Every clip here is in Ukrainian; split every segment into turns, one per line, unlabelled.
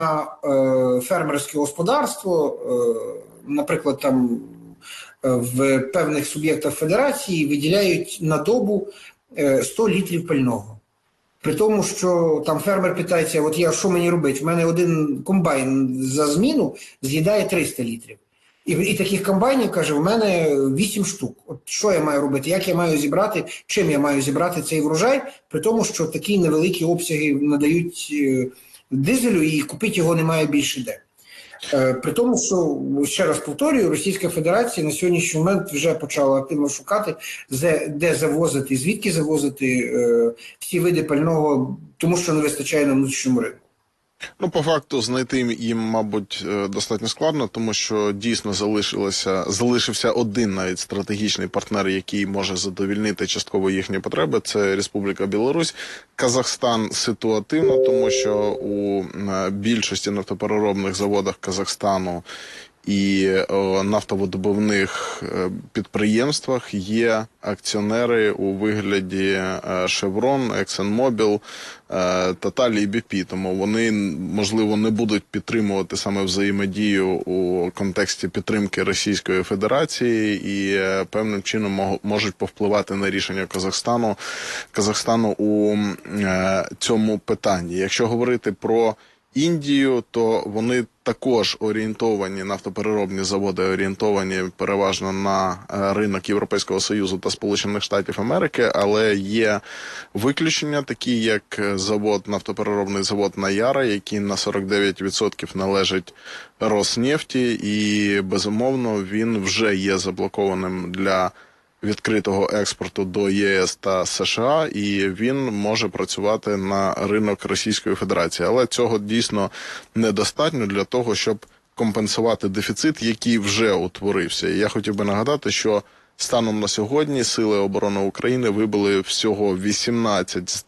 фермерське господарство, наприклад, там в певних суб'єктах федерації виділяють на добу 100 літрів пального. При тому, що там фермер питається, от що мені робити? В мене один комбайн за зміну з'їдає 300 літрів. І таких комбайнів, каже, в мене 8 штук. От що я маю робити? Як я маю зібрати? Чим я маю зібрати цей врожай? При тому, що такі невеликі обсяги надають дизелю і купити його немає більше де. При тому, що, ще раз повторюю, Російська Федерація на сьогоднішній момент вже почала активно шукати, де завозити, звідки завозити всі види пального, тому що не вистачає на внутрішньому ринку.
Ну, по факту, знайти їм, мабуть, достатньо складно, тому що дійсно залишився один навіть стратегічний партнер, який може задовільнити частково їхні потреби. Це Республіка Білорусь. Казахстан ситуативно, тому що у більшості нафтопереробних заводах Казахстану і нафтовидобувних підприємствах є акціонери у вигляді Chevron, ExxonMobil, Total і BP. Тому вони, можливо, не будуть підтримувати саме взаємодію у контексті підтримки Російської Федерації і певним чином можуть повпливати на рішення Казахстану у цьому питанні. Якщо говорити про Індію, то вони також орієнтовані, нафтопереробні заводи орієнтовані переважно на ринок Європейського Союзу та Сполучених Штатів Америки, але є виключення, такі як нафтопереробний завод Наяра, який на 49% належить Роснефті, і безумовно він вже є заблокованим для відкритого експорту до ЄС та США, і він може працювати на ринок Російської Федерації. Але цього дійсно недостатньо для того, щоб компенсувати дефіцит, який вже утворився. І я хотів би нагадати, що станом на сьогодні Сили оборони України вибили всього 18 з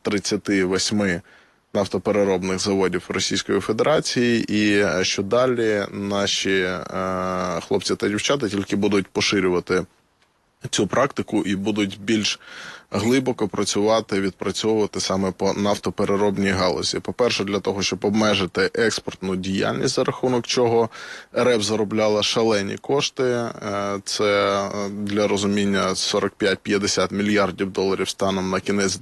38 нафтопереробних заводів Російської Федерації, і що далі наші хлопці та дівчата тільки будуть поширювати цю практику і будуть більш глибоко працювати, відпрацьовувати саме по нафтопереробній галузі. По-перше, для того, щоб обмежити експортну діяльність, за рахунок чого РФ заробляла шалені кошти. Це, для розуміння, 45-50 мільярдів доларів станом на кінець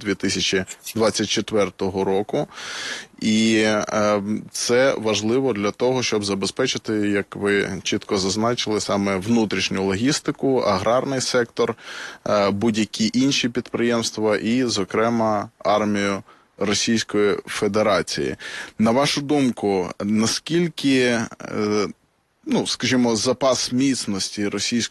2024 року. І це важливо для того, щоб забезпечити, як ви чітко зазначили, саме внутрішню логістику, аграрний сектор, будь-які інші підприємства і, зокрема, армію Російської Федерації. На вашу думку, наскільки, скажімо, запас міцності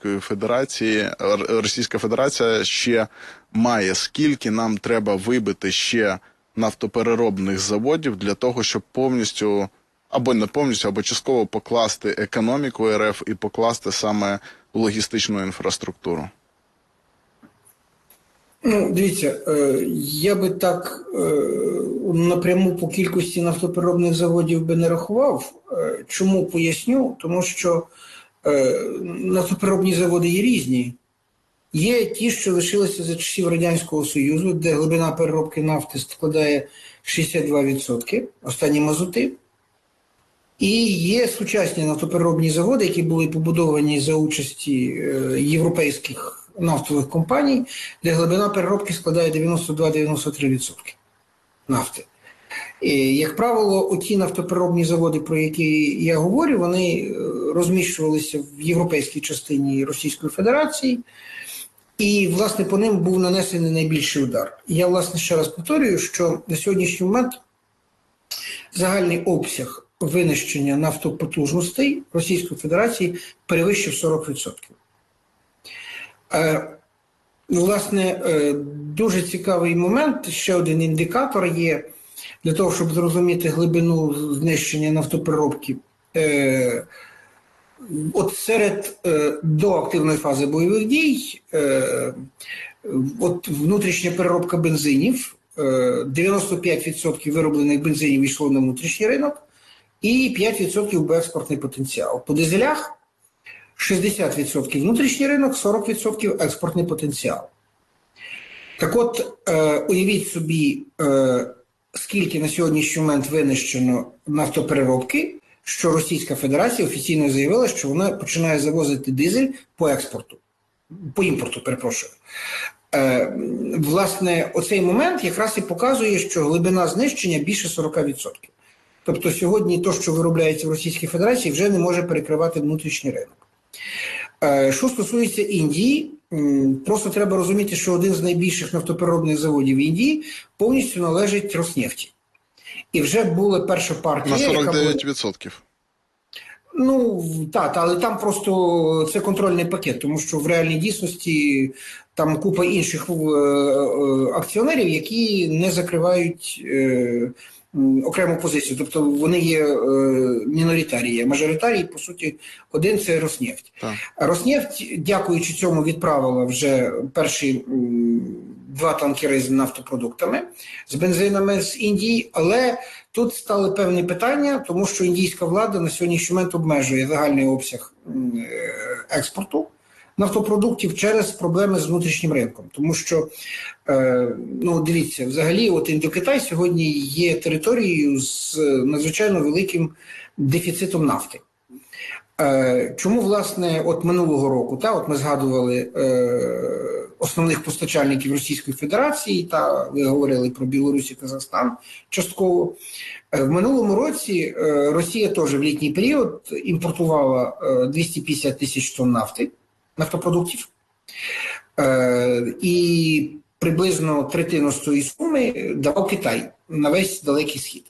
Російська Федерація ще має, скільки нам треба вибити ще нафтопереробних заводів для того, щоб повністю, або не повністю, або частково покласти економіку РФ і покласти саме логістичну інфраструктуру?
Дивіться, я би так напряму по кількості нафтопереробних заводів би не рахував. Чому поясню? Тому що нафтопереробні заводи є різні. Є ті, що лишилися за часів Радянського Союзу, де глибина переробки нафти складає 62%, останні мазути. І є сучасні нафтопереробні заводи, які були побудовані за участі європейських нафтових компаній, де глибина переробки складає 92-93% нафти. І, як правило, оті нафтопереробні заводи, про які я говорю, вони розміщувалися в європейській частині Російської Федерації, і, власне, по ним був нанесений найбільший удар. Я, власне, ще раз повторюю, що на сьогоднішній момент загальний обсяг винищення нафтопотужностей Російської Федерації перевищив 40%. Власне, дуже цікавий момент, ще один індикатор є для того, щоб зрозуміти глибину знищення нафтопереробки. От серед до активної фази бойових дій, от внутрішня переробка бензинів, 95% вироблених бензинів йшло на внутрішній ринок і 5% в експортний потенціал. По дизелях 60% внутрішній ринок, 40% експортний потенціал. Так от, уявіть собі, скільки на сьогоднішній момент винищено нафтопереробки, що Російська Федерація офіційно заявила, що вона починає завозити дизель по імпорту, перепрошую. Власне, оцей момент якраз і показує, що глибина знищення більше 40%. Тобто сьогодні те, що виробляється в Російській Федерації, вже не може перекривати внутрішній ринок. Що стосується Індії, просто треба розуміти, що один з найбільших нафтопереробних заводів Індії повністю належить Роснефті. І вже була перша партія,
на 49%.
Ну, так, але там просто це контрольний пакет, тому що в реальній дійсності там купа інших акціонерів, які не закривають окрему позицію. Тобто вони є міноритарії, а мажоритарії, по суті, один – це Роснефть. Так. Роснефть, дякуючи цьому, відправила вже перші 2 танкери з нафтопродуктами, з бензинами з Індії, але тут стали певні питання, тому що індійська влада на сьогоднішній момент обмежує загальний обсяг експорту нафтопродуктів через проблеми з внутрішнім ринком. Тому що, ну, дивіться, взагалі, от Індокитай сьогодні є територією з надзвичайно великим дефіцитом нафти. Чому, власне, от минулого року, от ми згадували основних постачальників Російської Федерації, та ви говорили про Білорусь і Казахстан частково. В минулому році Росія теж в літній період імпортувала 250 тисяч тонн нафтопродуктів, і приблизно третину з цієї суми давав Китай на весь Далекий Схід.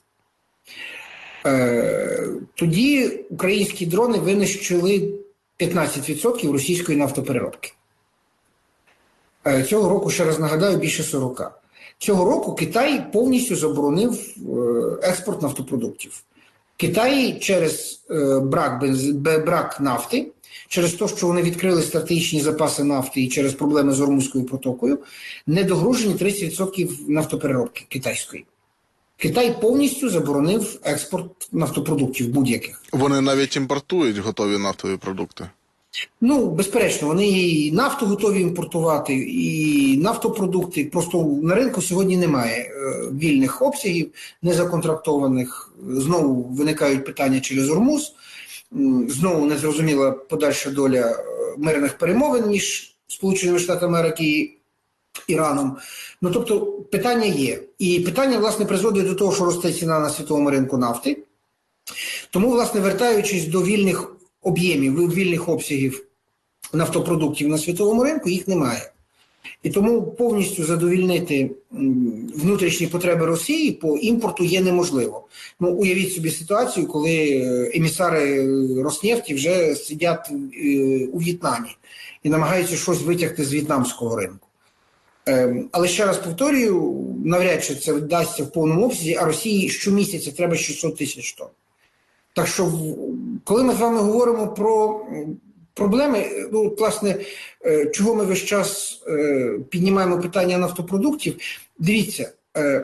Тоді українські дрони винищили 15% російської нафтопереробки. Цього року, ще раз нагадаю, більше 40%. Цього року Китай повністю заборонив експорт нафтопродуктів. Китай через брак нафти, через те, що вони відкрили стратегічні запаси нафти і через проблеми з Ормузькою протокою, недогружені 30% нафтопереробки китайської. Китай повністю заборонив експорт нафтопродуктів будь-яких.
Вони навіть імпортують готові нафтові продукти.
Ну, безперечно, вони і нафту готові імпортувати, і нафтопродукти. Просто на ринку сьогодні немає вільних обсягів, незаконтрактованих. Знову виникають питання через Ормуз. Знову незрозуміла подальша доля мирних перемовин між Сполученими Штатами Америки і Іраном. Ну, тобто, питання є. І питання, власне, призводить до того, що росте ціна на світовому ринку нафти. Тому, власне, вертаючись до вільних об'ємів, вільних обсягів нафтопродуктів на світовому ринку, їх немає. І тому повністю задовільнити внутрішні потреби Росії по імпорту є неможливо. Ну, уявіть собі ситуацію, коли емісари Роснефті вже сидять у В'єтнамі і намагаються щось витягти з в'єтнамського ринку. Але ще раз повторюю, навряд чи це вдасться в повному обсязі, а Росії щомісяця треба 600 тисяч тонн. Так що, коли ми з вами говоримо про проблеми, ну, власне, чого ми весь час піднімаємо питання нафтопродуктів, дивіться,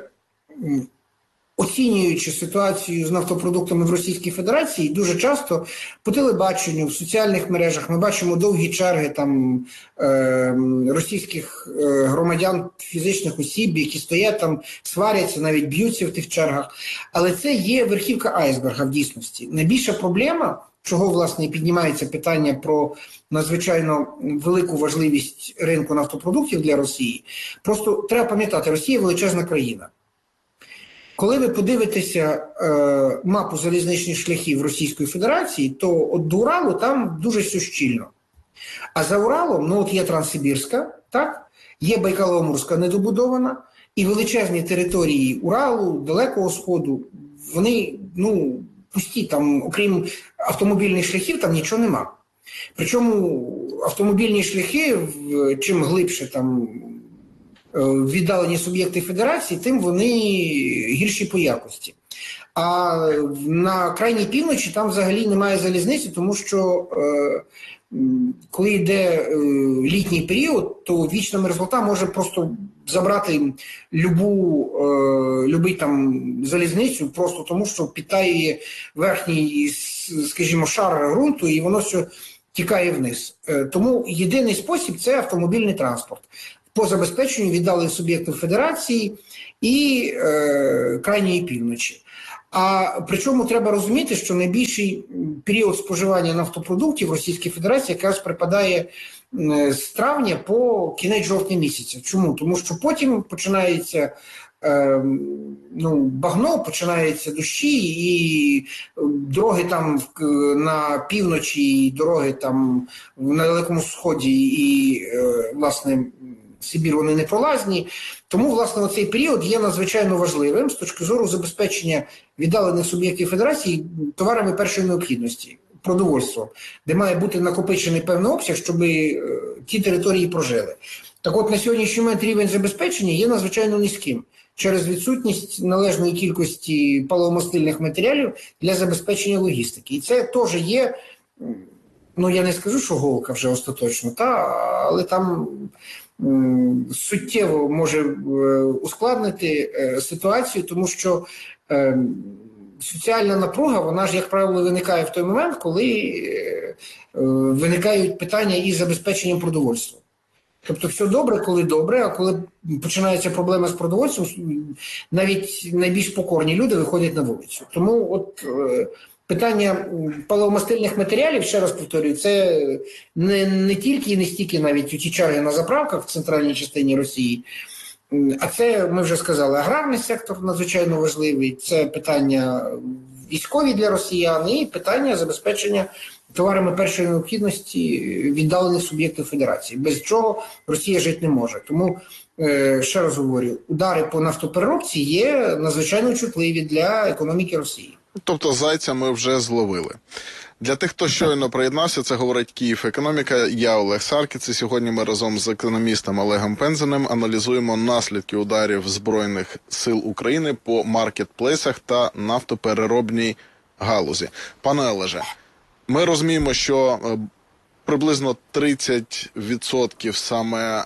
оцінюючи ситуацію з нафтопродуктами в Російській Федерації, дуже часто по телебаченню, в соціальних мережах ми бачимо довгі черги там російських громадян, фізичних осіб, які стоять там, сваряться, навіть б'ються в тих чергах. Але це є верхівка айсберга в дійсності. Найбільша проблема, чого, власне, і піднімається питання про надзвичайно велику важливість ринку нафтопродуктів для Росії, просто треба пам'ятати, Росія – величезна країна. Коли ви подивитеся мапу залізничних шляхів Російської Федерації, то от до Уралу там дуже все щільно. А за Уралом, ну от є Транссибірська, так? Є Байкало-Амурська недобудована, і величезні території Уралу, Далекого Сходу, вони, ну, пусті, там, окрім автомобільних шляхів, там нічого нема. Причому автомобільні шляхи, чим глибше там віддалені суб'єкти федерації, тим вони гірші по якості. А на крайній півночі там взагалі немає залізниці, тому що коли йде літній період, то вічна мерзлота може просто забрати любий там залізницю, просто тому що підтаює верхній, скажімо, шар ґрунту, і воно все тікає вниз. Тому єдиний спосіб – це автомобільний транспорт. по забезпеченню віддали суб'єктам Федерації і крайньої півночі. А причому треба розуміти, що найбільший період споживання нафтопродуктів в Російській Федерації якраз припадає з травня по кінець жовтня місяця. Чому? Тому що потім починається багно, починаються дощі, і дороги там на півночі, і дороги там на Далекому Сході, і, власне, Сибір, вони не пролазні. Тому, власне, оцей період є надзвичайно важливим з точки зору забезпечення віддалених суб'єктів Федерації товарами першої необхідності, продовольством, де має бути накопичений певний обсяг, щоб ті території прожили. Так от, на сьогоднішній момент рівень забезпечення є надзвичайно низьким через відсутність належної кількості паливомастильних матеріалів для забезпечення логістики. І це теж є, я не скажу, що голка вже остаточно, але там суттєво може ускладнити ситуацію, тому що соціальна напруга, вона ж, як правило, виникає в той момент, коли виникають питання із забезпеченням продовольством. Тобто все добре, коли добре, а коли починаються проблеми з продовольством, навіть найбільш покорні люди виходять на вулицю. Тому от питання паливомастильних матеріалів, ще раз повторюю, це не тільки і не стільки навіть у ті черги на заправках в центральній частині Росії, а це, ми вже сказали, аграрний сектор надзвичайно важливий, це питання військові для росіян і питання забезпечення товарами першої необхідності віддалених суб'єктів Федерації, без чого Росія жити не може. Тому, ще раз говорю, удари по нафтопереробці є надзвичайно чутливі для економіки Росії.
Тобто зайця ми вже зловили. Для тих, хто щойно приєднався, це говорить Київ Економіка. Я Олег Саркіц. І сьогодні ми разом з економістом Олегом Пензеним аналізуємо наслідки ударів Збройних сил України по маркетплейсах та нафтопереробній галузі. Пане Олеже, ми розуміємо, що приблизно 30% саме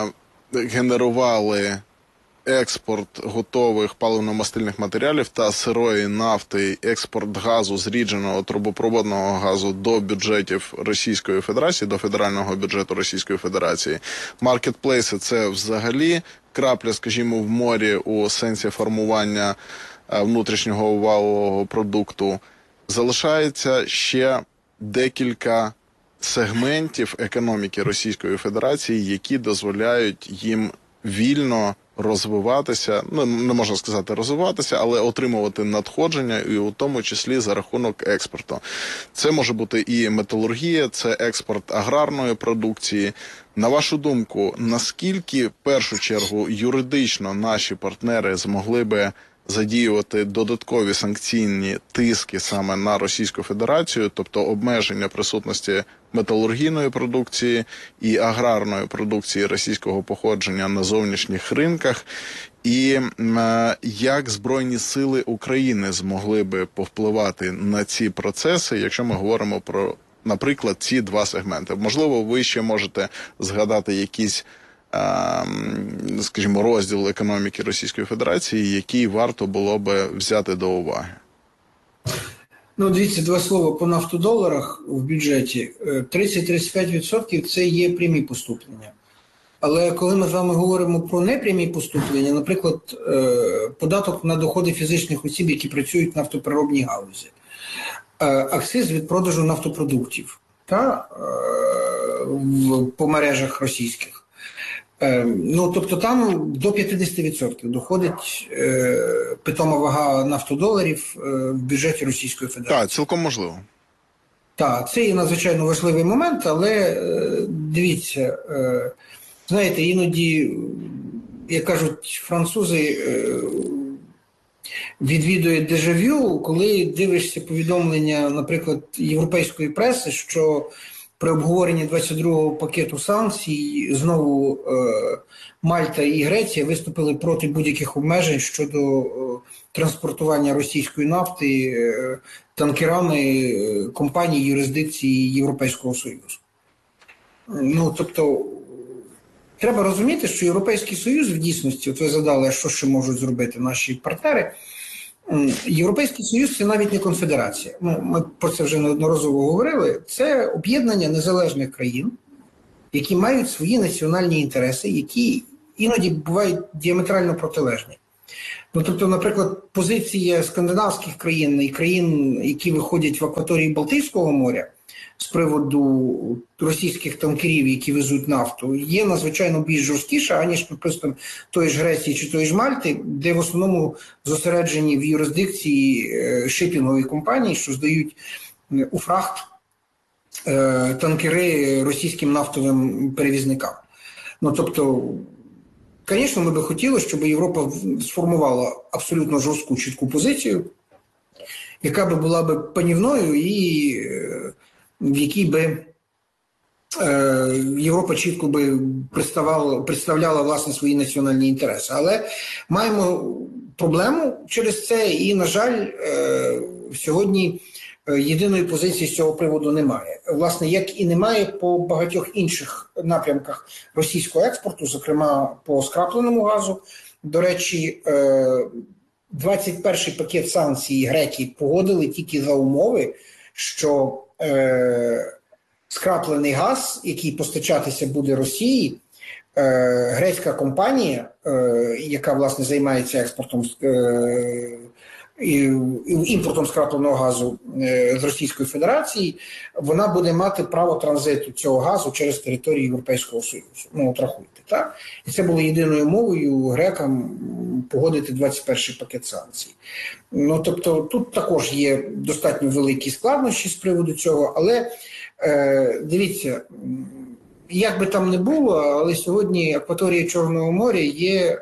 генерували експорт готових паливно-мастильних матеріалів та сирої нафти, експорт газу, зрідженого трубопроводного газу до бюджетів Російської Федерації, до федерального бюджету Російської Федерації. Маркетплейси – це взагалі крапля, скажімо, в морі у сенсі формування внутрішнього валового продукту. Залишається ще декілька сегментів економіки Російської Федерації, які дозволяють їм вільно розвиватися, не можна сказати розвиватися, але отримувати надходження, і у тому числі за рахунок експорту. Це може бути і металургія, це експорт аграрної продукції. На вашу думку, наскільки, в першу чергу, юридично наші партнери змогли би задіювати додаткові санкційні тиски саме на Російську Федерацію, тобто обмеження присутності металургійної продукції і аграрної продукції російського походження на зовнішніх ринках, і як Збройні сили України змогли би повпливати на ці процеси, якщо ми говоримо про, наприклад, ці два сегменти. Можливо, ви ще можете згадати якісь, скажімо, розділ економіки Російської Федерації, який варто було би взяти до уваги.
Дивіться, два слова по нафтодоларах в бюджеті. 30-35% це є прямі поступлення. Але коли ми з вами говоримо про непрямі поступлення, наприклад, податок на доходи фізичних осіб, які працюють в нафтопереробній галузі, акциз від продажу нафтопродуктів по мережах російських. Тобто там до 50% доходить питома вага нафтодоларів в бюджеті Російської Федерації.
Так, цілком можливо.
Так, це є надзвичайно важливий момент, але дивіться, знаєте, іноді, як кажуть французи, відвідує дежавю, коли дивишся повідомлення, наприклад, європейської преси, що при обговоренні 22-го пакету санкцій знову Мальта і Греція виступили проти будь-яких обмежень щодо транспортування російської нафти танкерами компаній юрисдикції Європейського Союзу. Тобто, треба розуміти, що Європейський Союз в дійсності, от ви задали, а що ще можуть зробити наші партнери, Європейський Союз – це навіть не конфедерація. Ми про це вже неодноразово говорили. Це об'єднання незалежних країн, які мають свої національні інтереси, які іноді бувають діаметрально протилежні. Ну, тобто, наприклад, позиція скандинавських країн і країн, які виходять в акваторії Балтійського моря з приводу російських танкерів, які везуть нафту, є надзвичайно більш жорсткіша, аніж, припустимо, тої ж Греції чи тої ж Мальти, де в основному зосереджені в юрисдикції шипінгові компанії, що здають у фрахт танкери російським нафтовим перевізникам. Ну, тобто, звісно, ми би хотіли, щоб Європа сформувала абсолютно жорстку, чітку позицію, яка би була би панівною і в якій би Європа чітко би представляла власне свої національні інтереси. Але маємо проблему через це і, на жаль, сьогодні єдиної позиції з цього приводу немає. Власне, як і немає по багатьох інших напрямках російського експорту, зокрема по скрапленому газу. До речі, 21-й пакет санкцій греки погодили тільки за умови, що скраплений газ, який постачатися буде Росії, грецька компанія, яка, власне, займається експортом імпортом скрапленого газу з Російської Федерації, вона буде мати право транзиту цього газу через територію Європейського Союзу. Ну, от рахуйте, так? І це було єдиною мовою грекам погодити 21-й пакет санкцій. Ну, тобто, тут також є достатньо великі складнощі з приводу цього, але дивіться, як би там не було, але сьогодні акваторія Чорного моря є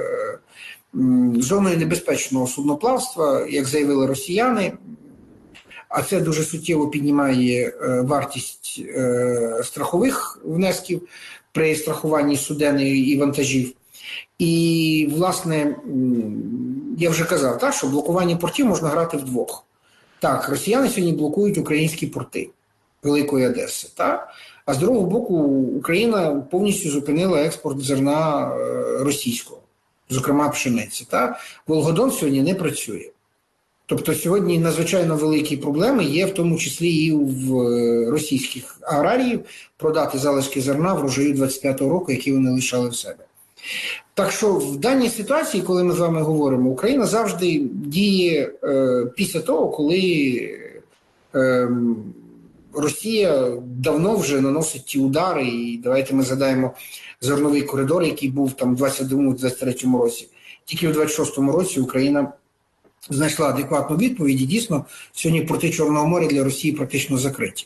зоною небезпечного судноплавства, як заявили росіяни, а це дуже суттєво піднімає вартість страхових внесків при страхуванні суден і вантажів. І, власне, я вже казав, так, що блокування портів можна грати вдвох. Так, росіяни сьогодні блокують українські порти Великої Одеси, так? А з другого боку, Україна повністю зупинила експорт зерна російського, зокрема пшениці. Так? Волгодон сьогодні не працює. Тобто сьогодні надзвичайно великі проблеми є, в тому числі і в російських аграріїв, продати залишки зерна врожаю 25-го року, які вони лишали в себе. Так що в даній ситуації, коли ми з вами говоримо, Україна завжди діє після того, коли Росія давно вже наносить ті удари, і давайте ми згадаємо зерновий коридор, який був там в 22-23 році. Тільки в 26-му році Україна знайшла адекватну відповідь, і дійсно сьогодні порти Чорного моря для Росії практично закриті.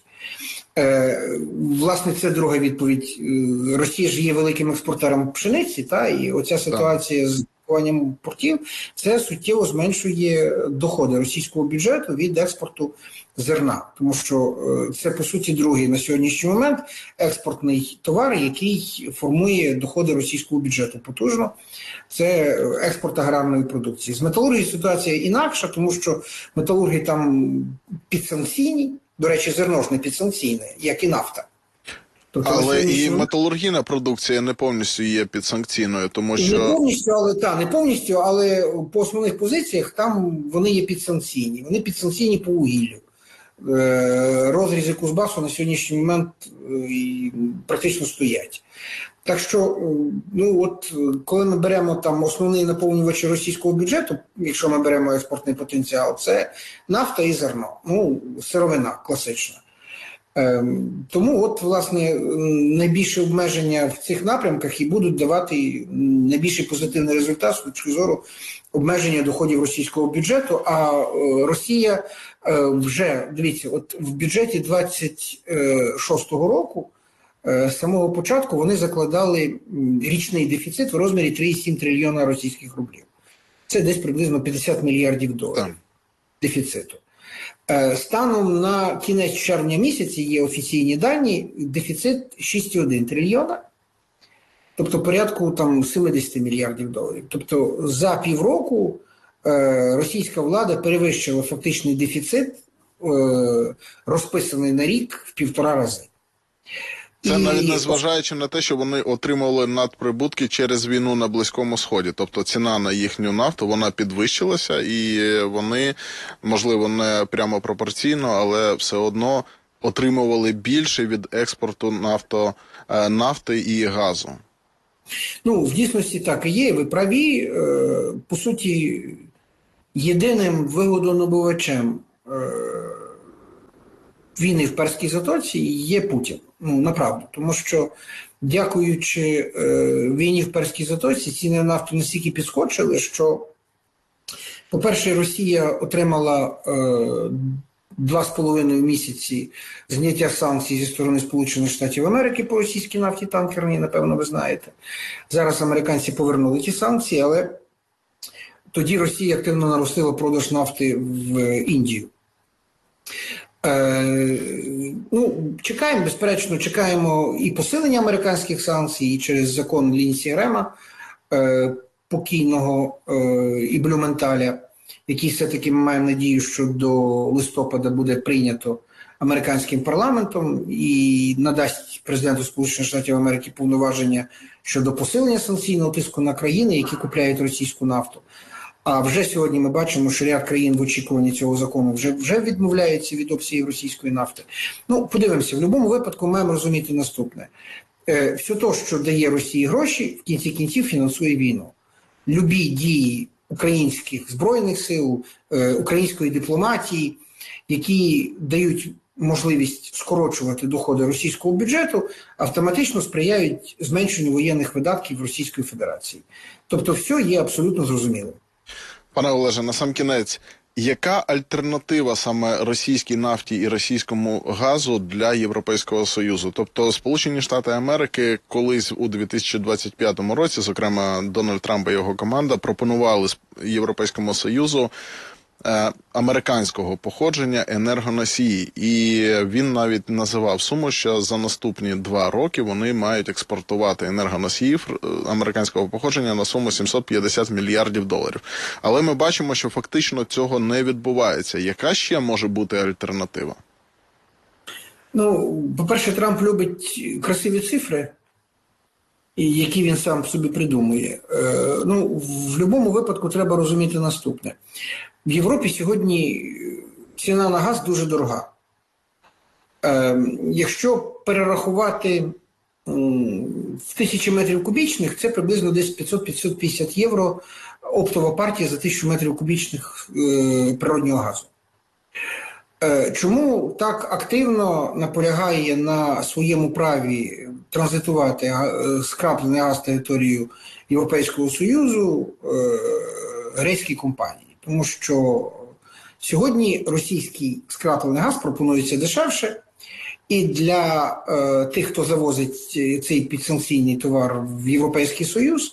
Власне, це друга відповідь. Росія ж є великим експортером пшениці, та, і оця ситуація з блокуванням портів, це суттєво зменшує доходи російського бюджету від експорту зерна. Тому що це, по суті, другий на сьогоднішній момент експортний товар, який формує доходи російського бюджету потужно. Це експорт аграрної продукції. З металургією ситуація інакша, тому що металурги там підсанкційні. До речі, зерно ж не підсанкційне, як і нафта. Тобто,
але і металургійна продукція не повністю є підсанкційною, тому що...
Не повністю, але по основних позиціях там вони є підсанкційні. Вони підсанкційні по вугіллю. Розрізи Кузбасу на сьогоднішній момент практично стоять. Так що, ну от, коли ми беремо там основні наповнювачі російського бюджету, якщо ми беремо експортний потенціал, це нафта і зерно, ну, сировина класична. Тому от, власне, найбільше обмеження в цих напрямках і будуть давати найбільший позитивний результат з точки зору обмеження доходів російського бюджету, а Росія вже, дивіться, от в бюджеті 26-го року з самого початку вони закладали річний дефіцит в розмірі 3,7 трильйона російських рублів. Це десь приблизно 50 мільярдів доларів дефіциту. Станом на кінець червня місяці є офіційні дані, дефіцит 6,1 трильйона, тобто порядку там 70 мільярдів доларів. Тобто за півроку російська влада перевищила фактичний дефіцит, розписаний на рік, в 1,5 рази.
Це навіть незважаючи на те, що вони отримали надприбутки через війну на Близькому Сході. Тобто ціна на їхню нафту, вона підвищилася, і вони, можливо, не прямо пропорційно, але все одно отримували більше від експорту нафти і газу.
Ну, в дійсності так і є, ви праві. По суті, єдиним вигодонабувачем війни в Перській затоці є Путін. Ну, направду. Тому що, дякуючи війні в Перській затоці, ціни на нафту настільки підскочили, що, по-перше, Росія отримала 2,5 місяці зняття санкцій зі сторони Сполучених Штатів Америки по російській нафті танкерній, напевно, ви знаєте. Зараз американці повернули ті санкції, але тоді Росія активно наростила продаж нафти в Індію. Чекаємо, безперечно, чекаємо і посилення американських санкцій, і через закон Лінсі Грема, покійного і Блюменталя, який все-таки ми маємо надію, що до листопада буде прийнято американським парламентом і надасть президенту Сполучених Штатів Америки повноваження щодо посилення санкційного тиску на країни, які купляють російську нафту. А вже сьогодні ми бачимо, що ряд країн в очікуванні цього закону вже відмовляються від обсягів російської нафти. Ну, подивимося, в будь-якому випадку маємо розуміти наступне. Все те, що дає Росії гроші, в кінці кінців фінансує війну. Любі дії українських збройних сил, української дипломатії, які дають можливість скорочувати доходи російського бюджету, автоматично сприяють зменшенню воєнних видатків Російської Федерації. Тобто все є абсолютно зрозумілим.
Пане Олеже, насамкінець, яка альтернатива саме російській нафті і російському газу для Європейського Союзу? Тобто Сполучені Штати Америки колись у 2025 році, зокрема Дональд Трамп і його команда, пропонували Європейському Союзу американського походження енергоносії. І він навіть називав суму, що за наступні 2 роки вони мають експортувати енергоносіїв американського походження на суму $750 мільярдів. Але ми бачимо, що фактично цього не відбувається. Яка ще може бути альтернатива?
Ну, по-перше, Трамп любить красиві цифри, які він сам собі придумує. В будь-якому випадку треба розуміти наступне. В Європі сьогодні ціна на газ дуже дорога. Якщо перерахувати в 1000 метрів кубічних, це приблизно десь 500-550 євро оптова партія за 1000 метрів кубічних природнього газу. Чому так активно наполягає на своєму праві транзитувати скраплений газ територію Європейського Союзу грецькі компанії? Тому що сьогодні російський скраплений газ пропонується дешевше, і для тих, хто завозить цей підсанкційний товар в Європейський Союз,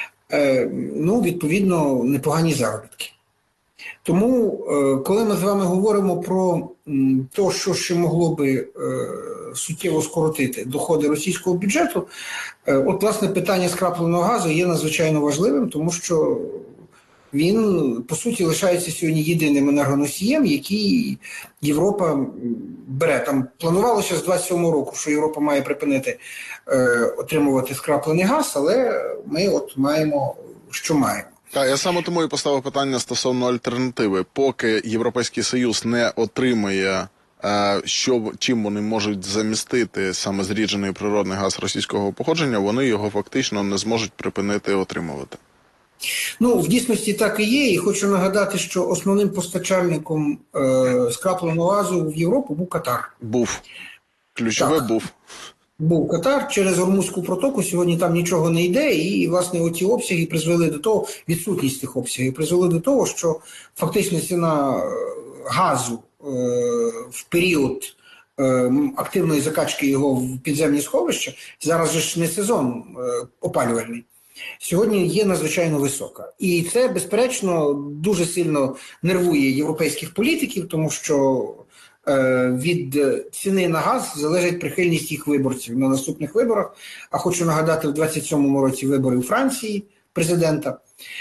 відповідно, непогані заробітки. Тому, коли ми з вами говоримо про те, що ще могло би суттєво скоротити доходи російського бюджету, власне, питання скрапленого газу є надзвичайно важливим, тому що він, по суті, лишається сьогодні єдиним енергоносієм, який Європа бере. Там планувалося з 27-го року, що Європа має припинити отримувати скраплений газ, але ми маємо, що маємо.
Так, я саме тому і поставив питання стосовно альтернативи. Поки Європейський Союз не отримає, чим вони можуть замістити саме зріджений природний газ російського походження, вони його фактично не зможуть припинити отримувати.
В дійсності так і є. І хочу нагадати, що основним постачальником скрапленого газу в Європу був Катар.
Був. Ключове був.
Був Катар. Через Ормузьку протоку сьогодні там нічого не йде. І, власне, оті обсяги призвели до того, відсутність тих обсягів, призвели до того, що фактично ціна газу в період активної закачки його в підземні сховища, зараз же ж не сезон опалювальний, сьогодні є надзвичайно висока. І це, безперечно, дуже сильно нервує європейських політиків, тому що від ціни на газ залежить прихильність їх виборців на наступних виборах. А хочу нагадати, в 27-му році вибори у Франції президента,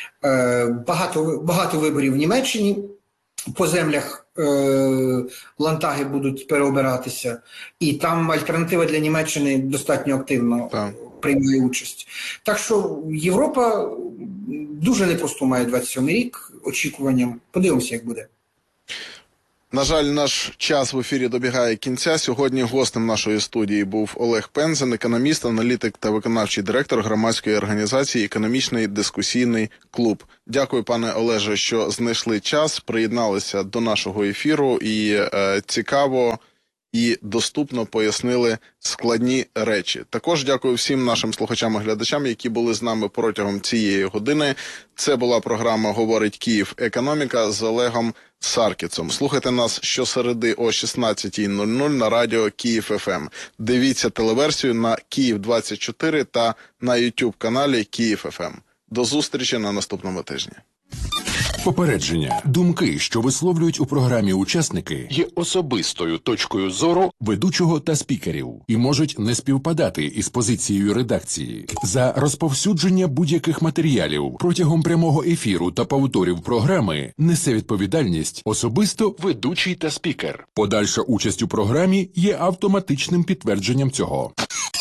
багато виборів в Німеччині, по землях ландтаги будуть переобиратися, і там альтернатива для Німеччини достатньо активно приймає участь. Так що Європа дуже непросту має 27-й рік очікуванням. Подивимося, як буде.
На жаль, наш час в ефірі добігає кінця. Сьогодні гостем нашої студії був Олег Пензен, економіст, аналітик та виконавчий директор громадської організації «Економічний дискусійний клуб». Дякую, пане Олеже, що знайшли час, приєдналися до нашого ефіру і цікаво і доступно пояснили складні речі. Також дякую всім нашим слухачам і глядачам, які були з нами протягом цієї години. Це була програма «Говорить Київ. Економіка» з Олегом Саркісом. Слухайте нас щосереди о 16:00 на радіо Київ ФМ. Дивіться телеверсію на Київ-24 та на YouTube-каналі Київ ФМ. До зустрічі на наступному тижні.
Попередження. Думки, що висловлюють у програмі учасники, є особистою точкою зору ведучого та спікерів і можуть не співпадати із позицією редакції. За розповсюдження будь-яких матеріалів протягом прямого ефіру та повторів програми несе відповідальність особисто ведучий та спікер. Подальша участь у програмі є автоматичним підтвердженням цього.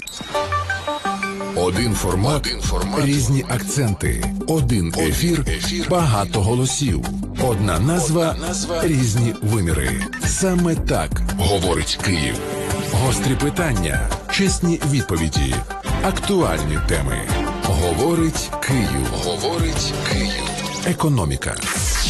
Один формат, різні акценти. Один ефір, багато голосів. Одна назва, різні виміри. Саме так говорить Київ. Гострі питання, чесні відповіді, актуальні теми. Говорить Київ. Говорить Київ. Економіка.